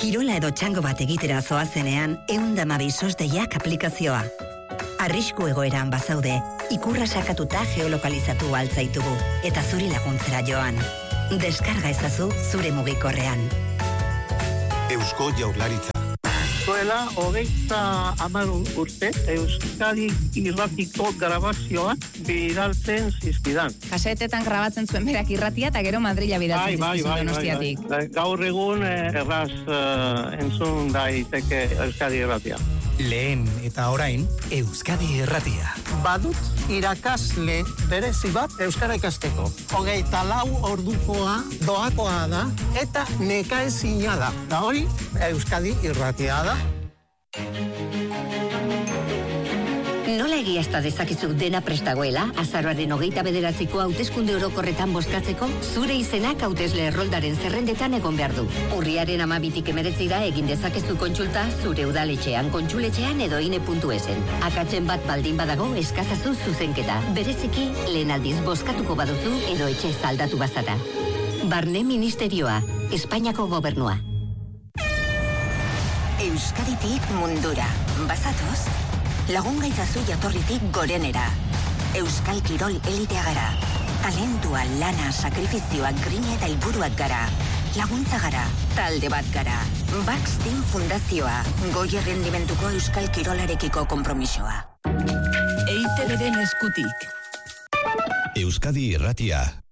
Kirola edo txango bat egitera zoazenean, 112 SOS-deiak aplikazioa. Arrisku egoeran bazaude, ikurra sakatuta geolokalizatu altzaitugu, eta zuri laguntzera joan. Deskarga ezazu zure mugikorrean. Eusko Jaurlaritza. Zuela, 30 urte, Euskadi irratiko grabazioak bidaltzen zizkidan. Kasetetan grabatzen zuen berak irratia eta gero Madrila bidaltzen zizkizun Donostiatik. Gaur egun erraz entzun daiteke Euskadi irratia. Lehen eta orain, Euskadi irratia. Badut irakasle berezi bat euskara ikasteko. 24 ordukoa doakoa da eta nekaezina da. Da hori, Euskadi irratia da. Nola egiazta dezakezu dena prestagoela, azaroaren 29ko hauteskunde orokorretan bozkatzeko, zure izenak hautesle erroldaren zerrendetan egon behar du. Urriaren 12tik 19 egin dezakezu kontsulta zure udaletxean, kontsuletxean edo ine.esen. Akatzen bat baldin badago eskazazu zuzenketa. Bereziki, lehen aldiz bozkatuko baduzu edo etxe zaldatu bazata. Barne Ministerioa, Espainiako Gobernua. Euskaditik mundura. Bazatoz? Lagungaizazu jatorritik gorenera. Euskal Kirol elitea gara. Talentua, lana, sakrifizioa, grina eta helburuak gara. Laguntza gara, talde bat gara. Bax Team Fundazioa, goi errendimentuko Euskal Kirolarekiko konpromisoa. EITB-den eskutik. Euskadi irratia.